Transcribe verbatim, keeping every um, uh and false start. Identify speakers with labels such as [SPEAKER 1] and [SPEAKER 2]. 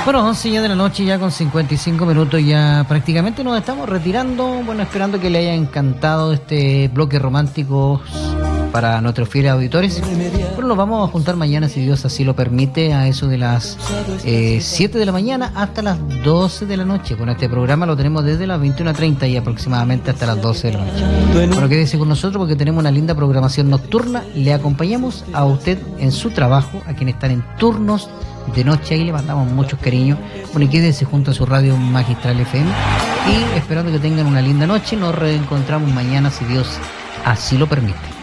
[SPEAKER 1] Bueno, once ya de la noche, ya con cincuenta y cinco minutos, ya prácticamente nos estamos retirando. Bueno, esperando que le haya encantado este bloque romántico para nuestros fieles auditores. Bueno, nos vamos a juntar mañana, si Dios así lo permite, a eso de las eh, siete de la mañana hasta las doce de la noche. Con este programa lo tenemos desde las veintiuna treinta y aproximadamente hasta las doce de la noche. Bueno, quédese con nosotros porque tenemos una linda programación nocturna. Le acompañamos a usted en su trabajo, a quienes están en turnos de noche, ahí le mandamos muchos cariños. Bueno, y quédense junto a su radio Magistral F M y esperando que tengan una linda noche. Nos reencontramos mañana, si Dios así lo permite.